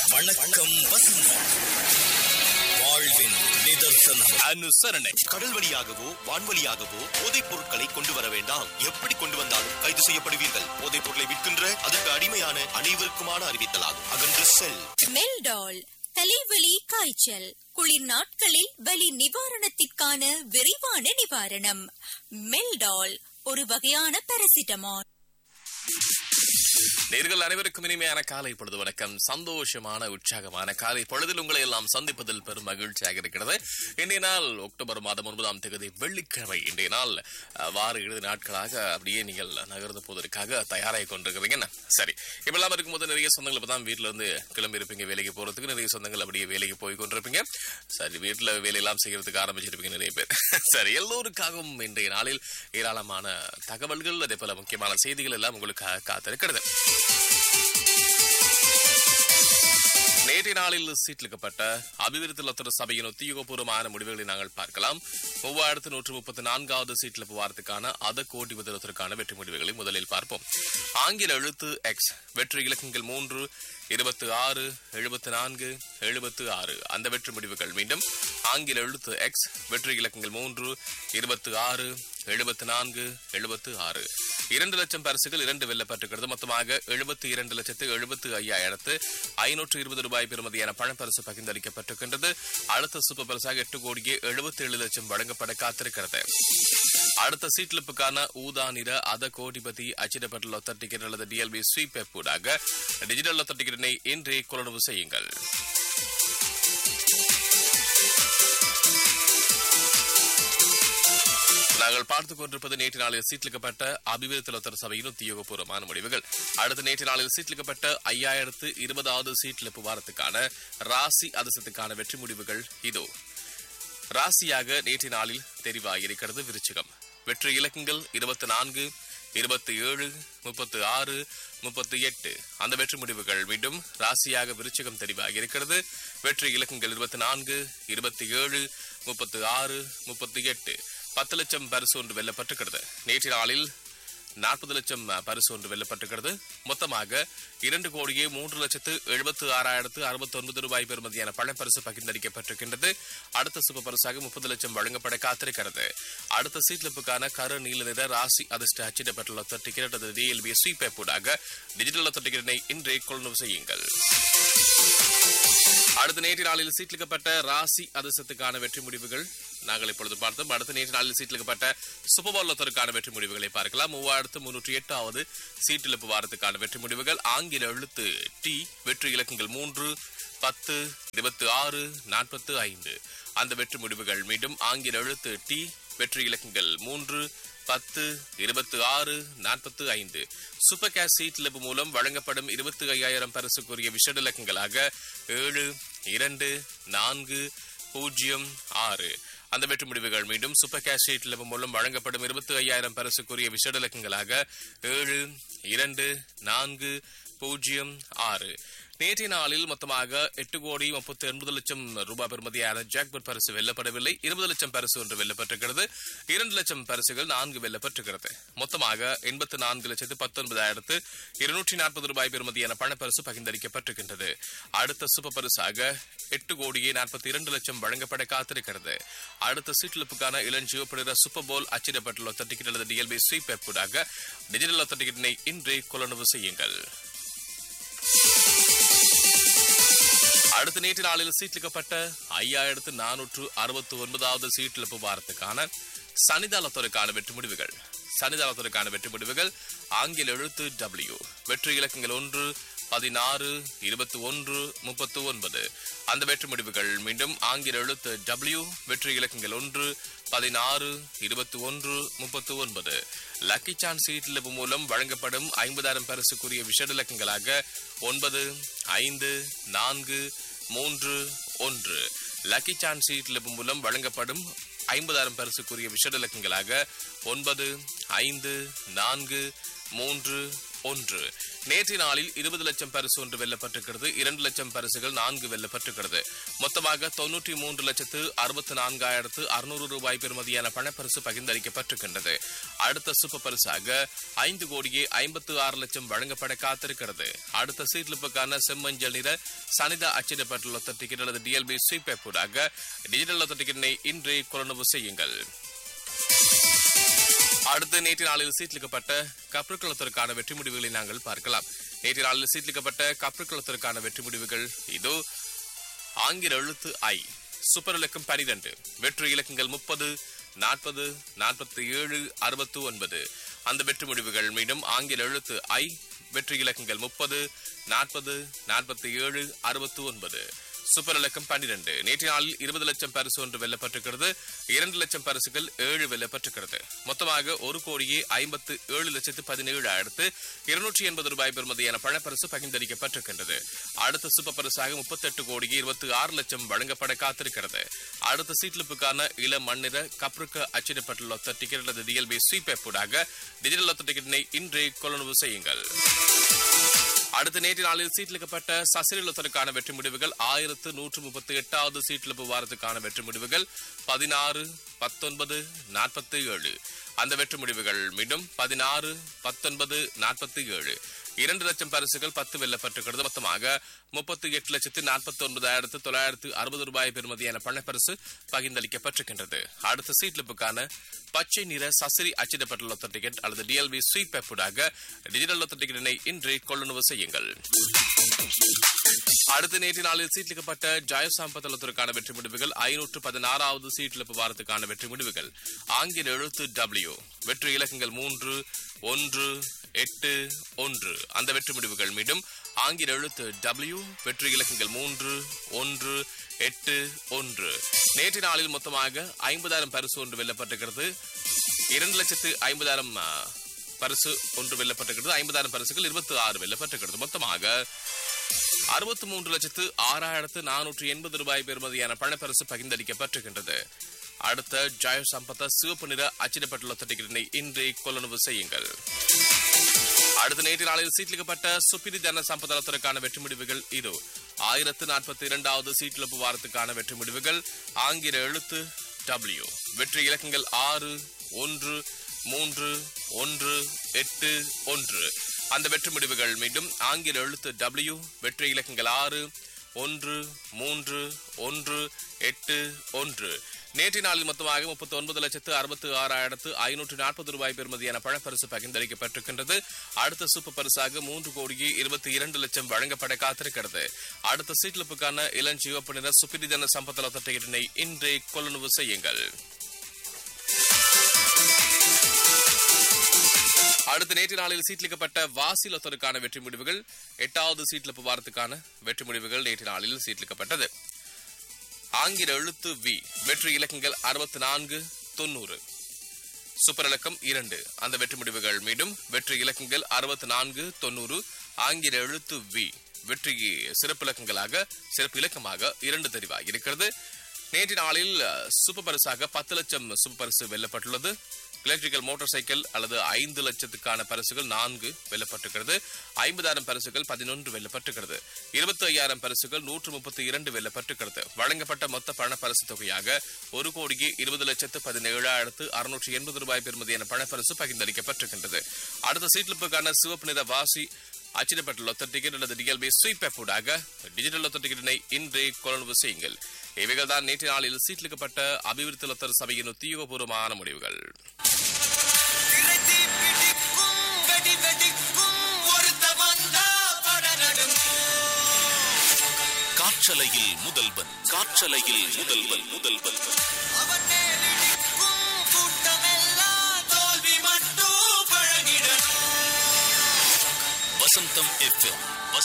வணக்கம் வசந்தம். வாழ்வின் நிதர்சனம். அனுசரணை. கடல் வழியாகவோ வான்வழியாகவோ போதைப் பொருட்களை கொண்டு வர வேண்டாம். எப்படி கொண்டு வந்தாலும் கைது செய்யப்படுவீர்கள். போதைப் பொருளை விற்கின்ற அதற்கு அடிமையான அனைவருக்குமான அறிவித்தலாகும். அகன்று செல். மெல்டால் தலைவலி காய்ச்சல் குளிர் நாட்களில் வலி நிவாரணத்திற்கான விரைவான நிவாரணம். மெல்டால் ஒரு வகையான பாராசிட்டமால். நேர்கள் அனைவருக்கும் இனிமையான காலை பொழுது வணக்கம். சந்தோஷமான உற்சாகமான காலை பொழுதில் உங்களை எல்லாம் சந்திப்பதில் பெரும் மகிழ்ச்சியாக இருக்கிறது. இன்றைய நாள் அக்டோபர் மாதம் 9ஆம் தேதி வெள்ளிக்கிழமை. இன்றைய நாள் வார 7 நாட்களாக அப்படியே நீங்கள் நகர்ந்து போவதற்காக தயாராகி கொண்டிருக்கிறீங்க. சரி, இப்பெல்லாம் இருக்கும்போது நிறைய சொந்தங்கள் இப்பதான் வீட்டுல இருந்து கிளம்பி இருப்பீங்க. வேலைக்கு போறதுக்கு நிறைய சொந்தங்கள் அப்படியே வேலைக்கு போய் கொண்டிருப்பீங்க. சரி, வீட்டுல வேலையெல்லாம் செய்யறதுக்கு ஆரம்பிச்சிருப்பீங்க நிறைய பேர். சரி, எல்லோருக்காகவும் இன்றைய நாளில் ஏராளமான தகவல்கள், அதே போல முக்கியமான செய்திகள் எல்லாம் உங்களுக்காக காத்திருக்கிறது. நேற்றைய நாளில் சீட்லிக்கப்பட்ட அபிவிருத்தி லத்தர சபையின் உத்தியோகபூர்வமான முடிவுகளை நாங்கள் பார்க்கலாம். 3134வது சீட்லிப்பு வாரத்துக்கான அத கோடி முதலத்திற்கான வெற்றி முடிவுகளை முதலில் பார்ப்போம். ஆங்கில எழுத்து எக்ஸ் வெற்றி இலக்கங்கள் 3, 26, 74, 76. அந்த வெற்றி முடிவுகள் மீண்டும் ஆங்கில எழுத்து எக்ஸ் வெற்றி இலக்கங்கள் 3, 26, 74, 76. 2 லட்சம் பரிசுகள் 2 வெல்லப்பட்டிருக்கிறது. மொத்தமாக 72,75,520 ரூபாய் பெறுமதியான பணப்பரிசு பகிர்ந்தளிக்கப்பட்டிருக்கின்றது. அடுத்த சூப்பர் பரிசாக 8 கோடியே 77 லட்சம் வழங்கப்பட காத்திருக்கிறது. அடுத்த சீட்லிப்புக்கான ஊதா நிற அத கோடிபதி அச்சிடப்பட்ட லொத்தர் டிக்கெட் அல்லது டிஎல்பி ஸ்வீப் ஊடாக டிஜிட்டல் லொத்தர் டிக்கெட்டினை இன்றே கொள்வனவு செய்யுங்கள். நாங்கள் பார்த்துக் கொண்டிருப்பது நேற்று நாளில் சீட்லிக்கப்பட்ட அபிவிருத்தி லொத்தர் சபையின் உத்தியோகபூர்வமான முடிவுகள். அடுத்த நேற்று நாளில் சீட்லிக்கப்பட்ட 5020வது சீட்லிப்பு வாரத்துக்கான ராசி அதிர்ஷ்டத்துக்கான வெற்றி முடிவுகள் இதோ. ராசியாக நேற்று நாளில் தெரிவாகியிருக்கிறது விருச்சிகம். வெற்றி இலக்கங்கள் 24, 27, 36, 38. அந்த வெற்றி முடிவுகள் மீண்டும் ராசியாக விருச்சிகம் தெரிவாகி இருக்கிறது. வெற்றி இலக்கங்கள் 24, 27, 36, 38. 10 லட்சம் பரிசு ஒன்று வெல்லப்பட்டிருக்கிறது. நேற்று நாளில் 40 லட்சம் பரிசு ஒன்று வெல்லப்பட்டிருக்கிறது. மொத்தமாக 2 கோடியே 3,76,069 ரூபாய் பெறுமதியான பணப்பரிசு பகிர்ந்தளிக்கப்பட்டிருக்கின்றது. அடுத்த சூப்பர் பரிசாக 30 லட்சம் வழங்கப்பட காத்திருக்கிறது. அடுத்த சீட்லிப்புக்கான கரு நீல நிற ராசி அதிர்ஷ்ட அச்சிடப்பட்ட லொத்தர் டிக்கெட் அல்லது டிஎல்பி ஸ்வீப் ஊடாக டிஜிட்டல் லொத்தர் டிக்கெட்டினை இன்றே கொள்வனவு செய்யுங்கள். அடுத்த நேற்று நாளில் சீட்லிக்கப்பட்ட ராசி அதிர்ஷ்டத்துக்கான வெற்றி முடிவுகள் நாங்கள் இப்பொழுது பார்த்தோம். அடுத்த நேற்று நாளில் சீட்லிக்கப்பட்ட சூப்பர் பவுல் லொத்தருக்கான வெற்றி முடிவுகளை பார்க்கலாம். 3308வது சீட்டிழப்பு வாரத்துக்கான வெற்றி முடிவுகள். ஆங்கில எழுத்து டி வெற்றி இலக்கங்கள் 3, 10, 26, 45. அந்த வெற்றி முடிவுகள் மீண்டும் ஆங்கில எழுத்து டி வெற்றி இலக்கங்கள் 3, 10, 26, 45. சூப்பர் கேஷ் சீட்லிப்பு மூலம் வழங்கப்படும் 25,000 பரிசுக்குரிய விஷட இலக்கங்களாக 7, 2, 4, 0, 6. அந்த வெற்றி முடிவுகள் மீண்டும் சூப்பர் கேஷ் சீட்லிப்பு மூலம் வழங்கப்படும் 25,000 பரிசுக்குரிய விஷட இலக்கங்களாக 7, 2, 4, 0, 6. நேற்றைய நாளில் மொத்தமாக 8 கோடி 39 லட்சம் ரூபாய் பெறுமதியான ஜாக்பாட் பரிசு வெல்லப்படவில்லை. 20 லட்சம் பரிசு ஒன்று வெல்லப்பட்டிருக்கிறது. 2 லட்சம் பரிசுகள் 4 வெல்லப்பட்டிருக்கிறது. மொத்தமாக 84,19,240 ரூபாய் பெறுமதியான பணப்பரிசு பகிர்ந்தளிக்கப்பட்டிருக்கின்றது. அடுத்த சூப்பர் பரிசாக 8 கோடியே 42 லட்சம் வழங்கப்பட காத்திருக்கிறது. அடுத்த சீட்லிப்புக்கான இளஞ்சிவப்பு நிற சூப்பர் போல் அச்சிடப்பட்ட லொத்தர் டிக்கெட் அல்லது டிஎல்பி ஸ்வீப் ஊடாக டிஜிட்டல் லொத்தர் டிக்கெட்டினை இன்றே கொள்வனவு செய்யுங்கள். அடுத்த நேற்று நாளில் சீட்லிக்கப்பட்ட 5469வது சீட்லிப்பு வாரத்துக்கான சனிதாளத்துறைக்கான வெற்றி முடிவுகள். சனிதாளத்துறைக்கான வெற்றி முடிவுகள் ஆங்கில எழுத்து W வெற்றி இலக்கங்கள் 1, 16, 21, 39. அந்த வெற்றி முடிவுகள் மீண்டும் ஆங்கில எழுத்து W வெற்றி இலக்கங்கள் 1, 16, 21, 39. லக்கி சான்ஸ் சீட்லிப்பு மூலம் வழங்கப்படும் 50,000 பரிசுக்குரிய விஷட இலக்கங்களாக 9, 5, 4, 3, 1. லக்கி சான்ஸ் சீட்லிப்பு மூலம் வழங்கப்படும் 50,000 பரிசுக்குரிய விஷட இலக்கங்களாக 9, 5, 4, 3, 1 நேற்றைய நாளில் 20 லட்சம் பரிசு ஒன்று வெல்லப்பட்டிருக்கிறது. 2 லட்சம் பரிசுகள் 4 வெல்லப்பட்டிருக்கிறது. மொத்தமாக 93,64,600 ரூபாய் பெறுமதியான பணப்பரிசு பகிர்ந்தளிக்கப்பட்டிருக்கின்றது. அடுத்த சூப்பர் பரிசாக 5,56 லட்சம் வழங்கப்பட காத்திருக்கிறது. அடுத்த சீட்லிப்புக்கான செம்மஞ்சள் நிற சனிதா அச்சிடப்பட்டுள்ள டிக்கெட் அல்லது டிஎல்பி ஸ்வீப் ஊடாக டிஜிட்டல் டிக்கெட்டினை இன்றே கொள்ளுணவு செய்யுங்கள். அடுத்து நேற்று நாளில் சீட்லிக்கப்பட்ட கப்ருக்குளத்திற்கான வெற்றி முடிவுகளை நாங்கள் பார்க்கலாம். நேற்று நாளில் சீட்லிக்கப்பட்ட கப்ருக்குளத்திற்கான வெற்றி முடிவுகள் இதோ. ஆங்கில எழுத்து ஐ சூப்பர் இலக்கம் 12 வெற்றி இலக்கங்கள் 30, 40, 47, 69. அந்த வெற்றி முடிவுகள் மீண்டும் ஆங்கில எழுத்து ஐ வெற்றி இலக்கங்கள் 30, 40, 47, 69. சூப்பர் இலக்கம் 12 நேற்று நாளில் 20 லட்சம் பரிசு ஒன்று வெல்லப்பட்டிருக்கிறது. 2 லட்சம் பரிசுகள் 7 வெல்லப்பட்டிருக்கிறது. மொத்தமாக 1,57,17,280 ரூபாய் பெறுமதியான பணப்பரிசு பகிர்ந்தளிக்கப்பட்டிருக்கின்றது. அடுத்த சூப்பர் பரிசாக 38,26 லட்சம் வழங்கப்பட காத்திருக்கிறது. அடுத்த சீட்லிப்புக்கான இள மண்ணிற கப்ருக்கு அச்சிடப்பட்டுள்ள டிக்கெட் அல்லது டிஎல்பி ஸ்வீப் ஊடாக டிஜிட்டல் டிக்கெட்டினை இன்றே கொள்ளுணவு செய்யுங்கள். அடுத்த நேற்று நாளில் சீட்லிக்கப்பட்ட சசிரலத்திற்கான வெற்றி முடிவுகள் 1138வது சீட்லிப்பு வாரத்துக்கான வெற்றி முடிவுகள் 16, 19, 47. அந்த வெற்றி முடிவுகள் மீண்டும் 16, 19, 47. 2 லட்சம் பரிசுகள் 10 வெல்லப்பட்டிருக்கிறது. மொத்தமாக 38,49,960 ரூபாய் பெறுமதியான பணப்பரிசு பகிர்ந்தளிக்கப்பட்டிருக்கின்றது. அடுத்த சீட்லிப்புக்கான பச்சை நிற சசிரி அச்சிடப்பட்டுள்ள டிக்கெட் அல்லது டிஎல்பி ஸ்வீப் ஊடாக டிஜிட்டல் டிக்கெட்டினை இன்றே கொள்ளுணவு செய்யுங்கள். அடுத்த நேற்று நாளில் சீட்லிக்கப்பட்ட ஜாயசாம்பத்தலத்திற்கான வெற்றி முடிவுகள் 516வது சீட்லிப்பு வாரத்துக்கான வெற்றி முடிவுகள் ஆங்கில எழுத்து W வெற்றி இலக்கங்கள் 3, 1, 8, 1. அந்த வெற்றி முடிவுகள் மீண்டும் ஆங்கில எழுத்து W வெற்றி இலக்கங்கள் 3, 1, 8, 1. நேற்று நாளில் மொத்தமாக 50,000 பரிசு ஒன்று வெல்லப்பட்டிருக்கிறது. 2,50,000 பரிசு ஒன்று வெல்லப்பட்டிருக்கிறது. 50,000 பரிசுகள் 26 வெல்லப்பட்டிருக்கிறது. மொத்தமாக 63,06,480 ரூபாய் பெறுமதியான பணப்பரிசு பகிர்ந்தளிக்கப்பட்டிருக்கின்றது. அடுத்த ஜாய சம்பத்த சிவப்பு நிற அச்சிடப்பட்டுள்ள டிக்கெட்டினை இன்றே கொள்ளுணவு செய்யுங்கள். அடுத்த நேற்று நாளில் சீட்லிக்கப்பட்ட சுப்பிரி ஜன சம்பதத்திற்கான வெற்றி முடிவுகள் இது. 1042வது சீட்லிப்பு வாரத்துக்கான வெற்றி முடிவுகள் ஆங்கில எழுத்து W வெற்றி இலக்கங்கள் 6, 1, 3, 1, 8, 1. அந்த வெற்றி முடிவுகள் மீண்டும் ஆங்கில எழுத்து W வெற்றி இலக்கங்கள் 6, 1, 3, 1, 8, 1. நேற்று நாளில் மொத்தமாக 39,66,540 ரூபாய் பெறுமதியான பணப்பரிசு பகிர்ந்தளிக்கப்பட்டிருக்கின்றது. அடுத்த சூப்பர் பரிசாக 3,22 லட்சம் வழங்கப்பட காத்திருக்கிறது. அடுத்த சீட்லிப்புக்கான இளஞ்சிவப்பு நிற சுப்பிரிதன சம்பத்தல டிக்கெட்டினை இன்றே கொள்ளுணவு செய்யுங்கள். அடுத்த நேற்று நாளில் சீட்லிக்கப்பட்ட வாசிலொத்தருக்கான வெற்றி முடிவுகள் 8வது சீட்லிப்பு வாரத்துக்கான வெற்றி முடிவுகள் நேற்று நாளில் சீட்லிக்கப்பட்டது. ஆங்கில எழுத்து V வெற்றி இலக்கங்கள் 64, 90. சூப்பர் இலக்கம் 2 அந்த வெற்றி முடிவுகள் மீண்டும் வெற்றி இலக்கங்கள் 64, 90. ஆங்கில எழுத்து V வெற்றி சிறப்பு இலக்கமாக 2 தெரிவாக இருக்கிறது. நேற்று நாளில் சூப்பர் பரிசாக 10 லட்சம் சூப்பர் பரிசு வெல்லப்பட்டுள்ளது. எலக்ட்ரிக்கல் மோட்டார் சைக்கிள் அல்லது 5 லட்சத்துக்கான பரிசுகள் 4 வெல்லப்பட்டிருக்கிறது. 50,000 பரிசுகள் 11 வெல்லப்பட்டிருக்கிறது. 25,000 பரிசுகள் 132 வெல்லப்பட்டிருக்கிறது. வழங்கப்பட்ட மொத்த பண பரிசு தொகையாக 1,20,17,680 ரூபாய் பெறுமதியான பணப்பரிசு பகிர்ந்தளிக்கப்பட்டிருக்கின்றது. அடுத்த சீட்லிப்புக்கான சிவப்பு நிற வாசி அச்சிடப்பட்டுள்ள டிக்கெட் அல்லது டிஎல்பி ஸ்வீப் ஊடாக டிஜிட்டல் டிக்கெட்டினை இன்றே கொள்ளுணவு செய்யுங்கள். இவைகள் தான் நேற்று நாளில் சீட்லிக்கப்பட்ட அபிவிருத்தி லொத்தர் சபையின் உத்தியோகபூர்வமான முடிவுகள். காற்றலையில் முதல்வன் வசந்தம் FM.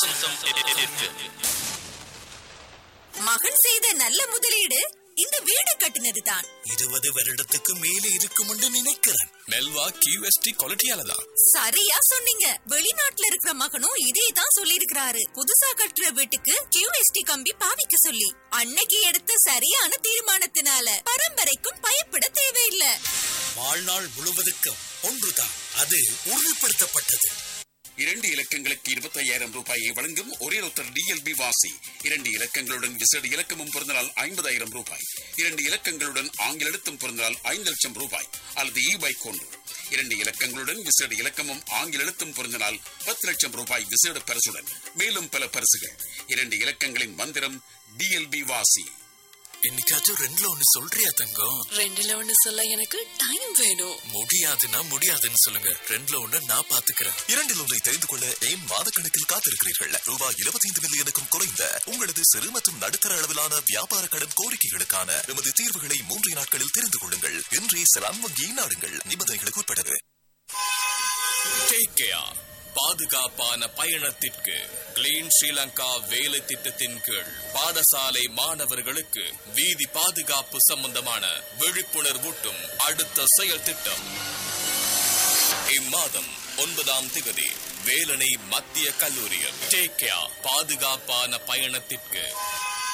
மகன் செய்த நல்ல முதலீடு இந்த வீடு கட்டினதுதான். 20 வருடத்துக்கு மேலே இருக்கும் என்று நினைக்கிறேன். மெல்வா QST குவாலிட்டியால தான். சரியா சொன்னீங்க. வெளிநாட்டுல இருக்கிற மகனும் இதே தான் சொல்லி இருக்கிறாரு. புதுசா கட்டுற வீட்டுக்கு QST கம்பி பாவிக்க சொல்லி. அன்னைக்கு எடுத்த சரியான தீர்மானத்தினால பரம்பரைக்கும் பயப்பட தேவையில்லை. வாழ்நாள் முழுவதுக்கும் ஒன்றுதான், அது உறுதிப்படுத்தப்பட்டது. 2 இலக்கங்களுக்கு 25,000 ரூபாயை வழங்கும் ஒரே ஒருத்தர் டிஎல்பி வாசி. 2 இலக்கங்களுடன் விசேட இலக்கமும் பிறந்தனால் 50,000 ரூபாய். 2 இலக்கங்களுடன் ஆங்கில எழுத்தும் பிறந்தனால் 5 லட்சம் ரூபாய் அல்லது பைக் ஒன்று. 2 இலக்கங்களுடன் விசேட இலக்கமும் ஆங்கில எழுத்தும் பிறந்தனால் 10 லட்சம் ரூபாய் விசேட பரிசுடன் மேலும் பல பரிசுகள். 2 இலக்கங்களின் மந்திரம் டிஎல்பி வாசி. இன்னைக்காச்சும் 2ல 1 சொல்றியா தங்கம்? 2ல 1 சொல்ல எனக்கு டைம் வேணும். முடியாதுன்னா முடியாதுன்னு சொல்லுங்க. 2ல 1 நான் பாத்துக்கிறேன். 2ல் 1 தெரிந்து கொள்ள ஏன் மாதக்கணக்கில் காத்திருக்கிறீர்கள்? ரூபாய் 25 மில்லியனுக்கும் குறைந்த உங்களது சிறு மற்றும் நடுத்தர அளவிலான வியாபார கடன் கோரிக்கைகளுக்கான எமது தீர்வுகளை 3 நாட்களில் தெரிந்து கொள்ளுங்கள். இன்றே செலான் வங்கியை நாடுங்கள். நிபந்தனைகளுக்கு உட்பட்டது. Take care. பாதுகாப்பான பயணத்திற்கு கிளீன் ஸ்ரீலங்கா வேலை திட்டத்தின் கீழ் பாடசாலை மாணவர்களுக்கு வீதி பாதுகாப்பு சம்பந்தமான விழிப்புணர்வூட்டும் அடுத்த செயல் திட்டம் இம்மாதம் 9ஆம் தேதி வேலணை மத்திய கல்லூரியில் டேக் கேர் பாதுகாப்பான பயணத்திற்கு